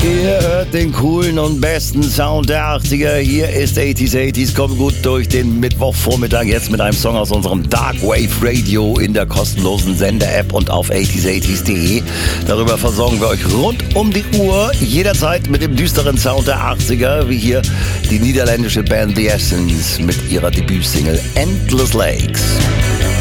Ihr hört den coolen und besten Sound der 80er. Hier ist 80s. Kommt gut durch den Mittwochvormittag jetzt mit einem Song aus unserem Dark Wave Radio in der kostenlosen Sender-App und auf 80s.de. Darüber versorgen wir euch rund um die Uhr, jederzeit mit dem düsteren Sound der 80er, wie hier die niederländische Band The Essence mit ihrer Debütsingle Endless Lakes.